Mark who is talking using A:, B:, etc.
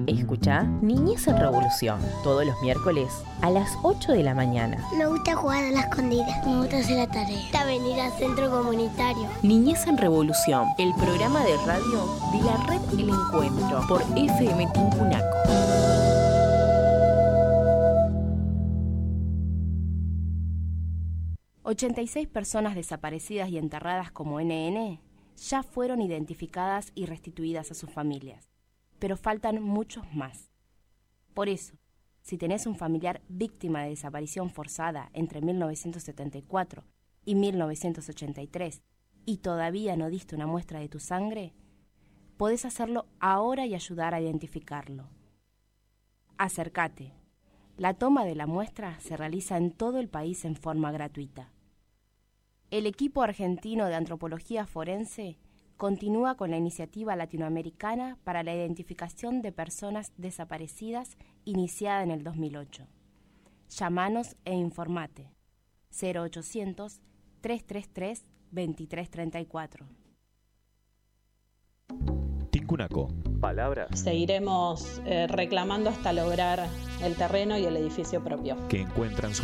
A: Escuchá Niñez en Revolución, todos los miércoles a las 8 de la mañana.
B: Me gusta jugar a la escondida. Me gusta hacer la tarea. Me gusta venir al centro comunitario.
A: Niñez en Revolución, el programa de radio de la red El Encuentro por FM Tincunaco. ...86 personas desaparecidas y enterradas como NN... ya fueron identificadas y restituidas a sus familias. Pero faltan muchos más. Por eso, si tenés un familiar víctima de desaparición forzada entre 1974 y 1983 y todavía no diste una muestra de tu sangre, podés hacerlo ahora y ayudar a identificarlo. Acércate. La toma de la muestra se realiza en todo el país en forma gratuita. El equipo argentino de antropología forense continúa con la iniciativa latinoamericana para la identificación de personas desaparecidas iniciada en el 2008. Llámanos e informate. 0800-333-2334.
C: Tincunaco. Palabras
D: Seguiremos reclamando hasta lograr el terreno y el edificio propio.
C: que encuentran su